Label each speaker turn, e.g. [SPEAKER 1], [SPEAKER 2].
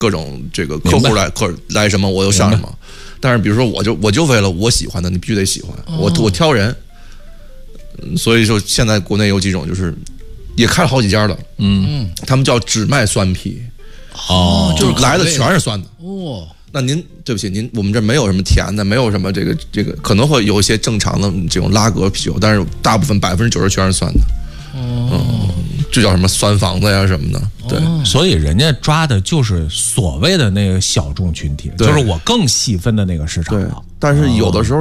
[SPEAKER 1] 各种这个客户来什么我就上什么。但是比如说我就为了我喜欢的，你必须得喜欢。我挑人，所以说现在国内有几种就是也开了好几家了，他们叫只卖酸啤。就是来的全是酸的。那您对不起，我们这没有什么甜的，没有什么这个，可能会有一些正常的这种拉格啤酒，但是大部分90%全是酸的。这叫什么酸房子呀什么的。对，
[SPEAKER 2] 所以人家抓的就是所谓的那个小众群体，就是我更细分的那个市场了。
[SPEAKER 1] 但是有的时候